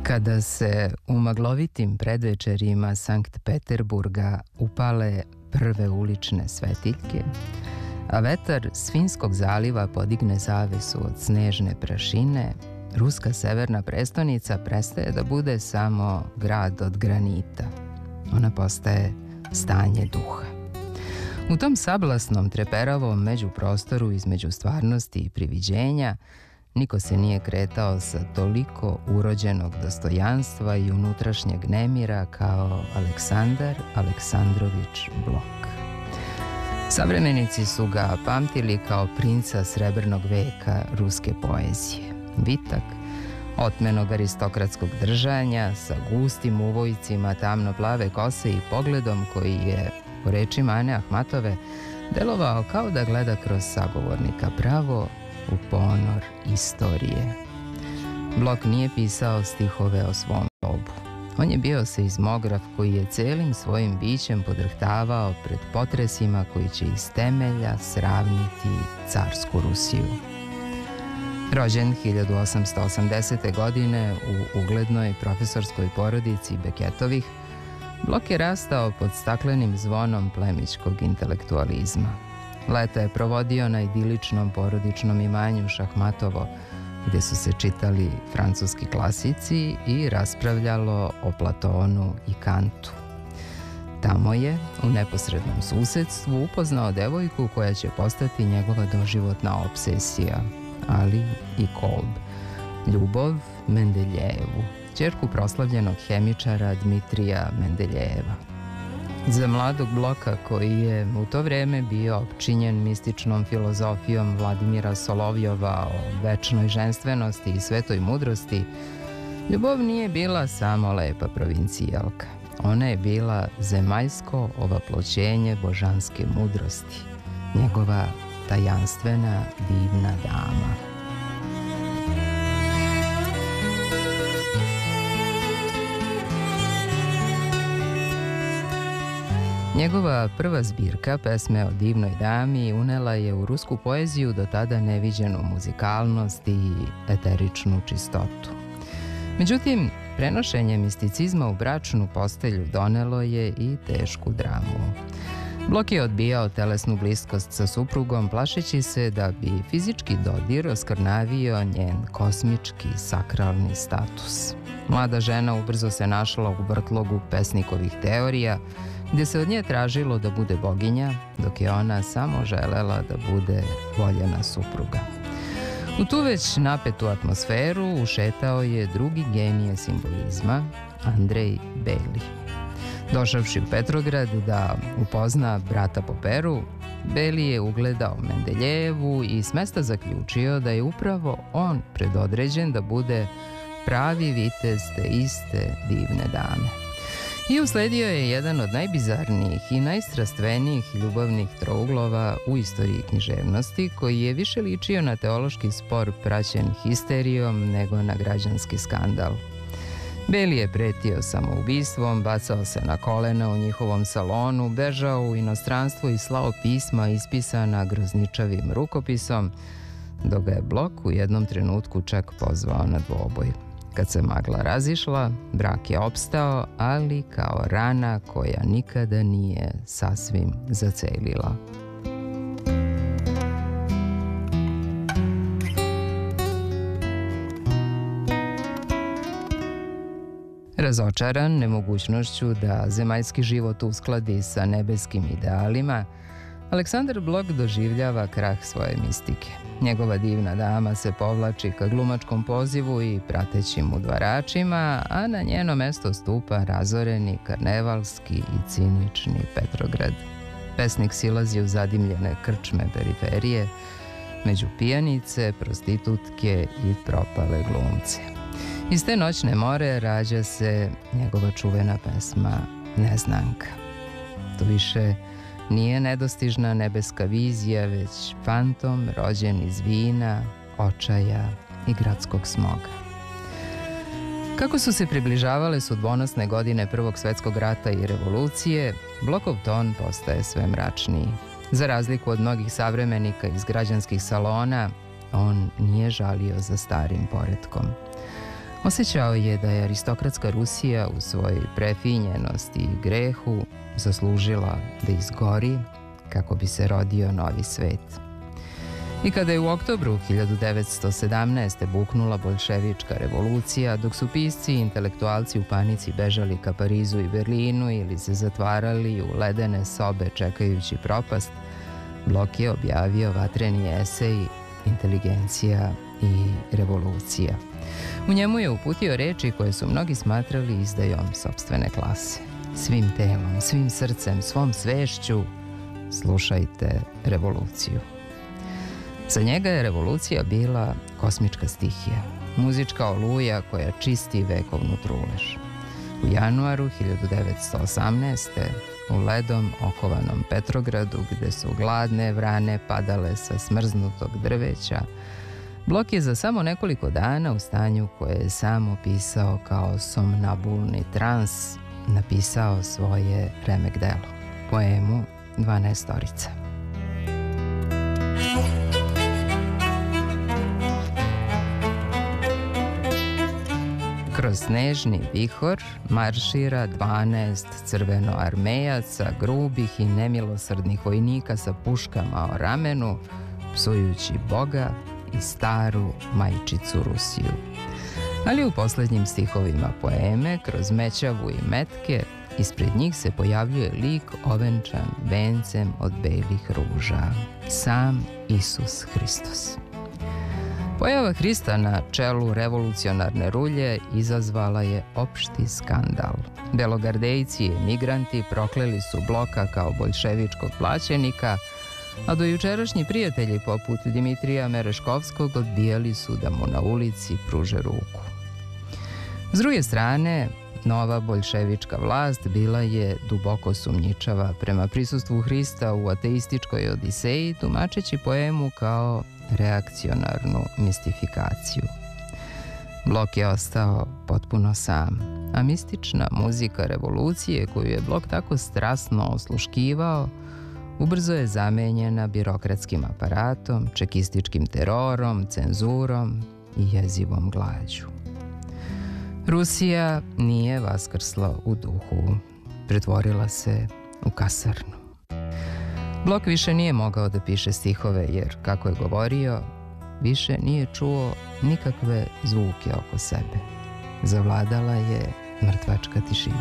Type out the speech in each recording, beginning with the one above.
Kada se u maglovitim predvečerima Sankt Peterburga upale prve ulične svetiljke, a vetar s Finskog zaliva podigne zavesu od snežne prašine, ruska severna prestonica prestaje da bude samo grad od granita. Ona postaje stanje duha. U tom sablasnom, treperavom međuprostoru između stvarnosti i priviđenja niko se nije kretao sa toliko urođenog dostojanstva i unutrašnjeg nemira kao Aleksandar Aleksandrović Blok. Savremenici su ga pamtili kao princa srebrnog veka ruske poezije. Vitak, otmenog aristokratskog držanja, sa gustim uvojcima tamno-plave kose i pogledom koji je, po rečima Ane Ahmatove, delovao kao da gleda kroz sagovornika pravo u ponor istorije. Blok nije pisao stihove o svom dobu. On je bio seizmograf koji je celim svojim bićem podrhtavao pred potresima koji će iz temelja sravniti carsku Rusiju. Rođen 1880. godine u uglednoj profesorskoj porodici Beketovih, Blok je rastao pod staklenim zvonom plemićkog intelektualizma. Leta je provodio na idiličnom porodičnom imanju Šahmatovo, gdje su se čitali francuski klasici i raspravljalo o Platonu i Kantu. Tamo je, u neposrednom susedstvu, upoznao devojku koja će postati njegova doživotna obsesija, ali i Kolb, Ljubov Mendeljejevu, ćerku proslavljenog hemičara Dmitrija Mendeljejeva. Za mladog Bloka, koji je u to vreme bio opčinjen mističnom filozofijom Vladimira Solovjova o večnoj ženstvenosti i svetoj mudrosti, ljubav nije bila samo lepa provincijalka. Ona je bila zemaljsko ovaploćenje božanske mudrosti, njegova tajanstvena divna dama. Njegova prva zbirka, pesme o divnoj dami, unela je u rusku poeziju do tada neviđenu muzikalnost i eteričnu čistotu. Međutim, prenošenje misticizma u bračnu postelju donelo je i tešku dramu. Blok je odbijao telesnu bliskost sa suprugom, plašeći se da bi fizički dodir oskrnavio njen kosmički sakralni status. Mlada žena ubrzo se našla u vrtlogu pesnikovih teorija, gdje se od nje tražilo da bude boginja, dok je ona samo želela da bude voljena supruga. U tu već napetu atmosferu ušetao je drugi genije simbolizma, Andrej Beli. Došavši u Petrograd da upozna brata po peru, Beli je ugledao Mendeljejevu i s mesta zaključio da je upravo on predodređen da bude pravi vitez te iste divne dame. I usledio je jedan od najbizarnijih i najstrastvenijih ljubavnih trouglova u istoriji književnosti, koji je više ličio na teološki spor praćen histerijom nego na građanski skandal. Beli je pretio samoubistvom, bacao se na kolena u njihovom salonu, bežao u inostranstvo i slao pisma ispisana grozničavim rukopisom, dok ga je Blok u jednom trenutku čak pozvao na dvoboj. Kad se magla razišla, brak je opstao, ali kao rana koja nikada nije sasvim zacelila. Razočaran nemogućnošću da zemaljski život uskladi sa nebeskim idealima, Aleksandar Blok doživljava krah svoje mistike. Njegova divna dama se povlači ka glumačkom pozivu i pratećim udvaračima, a na njeno mesto stupa razoreni, karnevalski i cinični Petrograd. Pesnik silazi u zadimljene krčme periferije, među pijanice, prostitutke i propale glumce. Iz te noćne more rađa se njegova čuvena pesma Neznanka. To više nije nedostižna nebeska vizija, već fantom rođen iz vina, očaja i gradskog smoga. Kako su se približavale sudbonosne godine Prvog svjetskog rata i revolucije, Blokov ton postaje sve mračniji. Za razliku od mnogih savremenika iz građanskih salona, on nije žalio za starim poretkom. Osjećao je da je aristokratska Rusija u svojoj prefinjenosti i grehu zaslužila da izgori kako bi se rodio novi svet. I kada je u oktobru 1917. buknula boljševička revolucija, dok su pisci i intelektualci u panici bežali ka Parizu i Berlinu ili se zatvarali u ledene sobe čekajući propast, Blok je objavio vatreni esej Inteligencija i revolucija. U njemu je uputio reči koje su mnogi smatrali izdajom sopstvene klase. Svim telom, svim srcem, svom svešću slušajte revoluciju. Za njega je revolucija bila kosmička stihija, muzička oluja koja čisti vekovnu trulež. U januaru 1918. u ledom okovanom Petrogradu, gde su gladne vrane padale sa smrznutog drveća, Blok je za samo nekoliko dana u stanju koje je sam opisao kao somnambulni trans napisao svoje remek delo, poemu Dvanaestorica. Kroz snežni vihor maršira 12 crvenoarmejaca, grubih i nemilosrdnih vojnika sa puškama o ramenu, psujući Boga i staru majčicu Rusiju. Ali u poslednjim stihovima poeme, kroz mećavu i metke, ispred njih se pojavljuje lik ovenčan vencem od belih ruža, sam Isus Hristos. Pojava Hrista na čelu revolucionarne rulje izazvala je opšti skandal. Belogardejci i emigranti prokleli su Bloka kao boljševičkog plaćenika, a dojučerašnji prijatelji poput Dimitrija Mereškovskog odbijali su da mu na ulici pruže ruku. S druge strane, nova boljševička vlast bila je duboko sumnjičava prema prisustvu Hrista u ateističkoj odiseji, tumačeći poemu kao reakcionarnu mistifikaciju. Blok je ostao potpuno sam, a mistična muzika revolucije koju je Blok tako strasno osluškivao ubrzo je zamenjena birokratskim aparatom, čekističkim terorom, cenzurom i jezivom glađu. Rusija nije vaskrsla u duhu, pretvorila se u kasarnu. Blok više nije mogao da piše stihove jer, kako je govorio, više nije čuo nikakve zvuke oko sebe. Zavladala je mrtvačka tišina.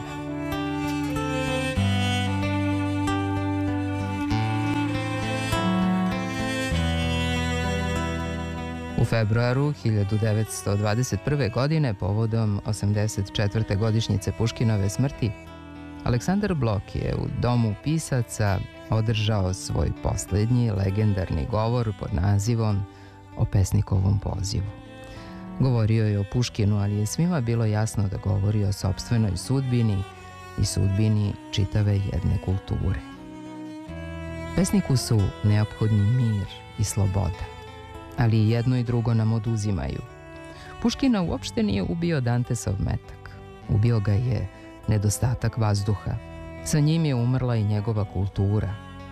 U februaru 1921. godine, povodom 84. godišnjice Puškinove smrti, Aleksandar Blok je u Domu pisaca održao svoj poslednji legendarni govor pod nazivom O pesnikovom pozivu. Govorio je o Puškinu, ali je svima bilo jasno da govori o sopstvenoj sudbini i sudbini čitave jedne kulture. Pesniku su neophodni mir i sloboda, ali i jedno i drugo nam oduzimaju. Puškina uopšte nije ubio Dantesov metak. Ubio ga je nedostatak vazduha. Sa njim je umrla i njegova kultura.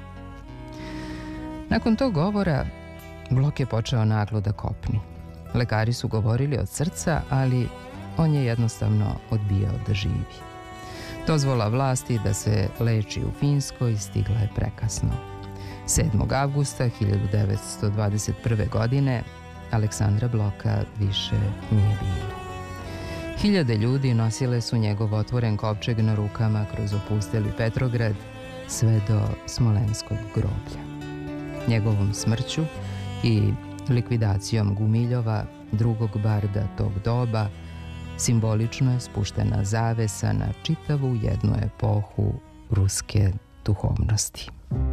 Nakon tog govora, Blok je počeo naglo da kopni. Lekari su govorili od srca, ali on je jednostavno odbijao da živi. Dozvola vlasti da se leči u Finskoj stigla je prekasno. 7. avgusta 1921. godine Aleksandra Bloka više nije bilo. Hiljade ljudi nosile su njegov otvoren kovčeg na rukama kroz opusteli Petrograd sve do Smolenskog groblja. Njegovom smrću i likvidacijom Gumiljova, drugog barda tog doba, simbolično je spuštena zavesa na čitavu jednu epohu ruske duhovnosti.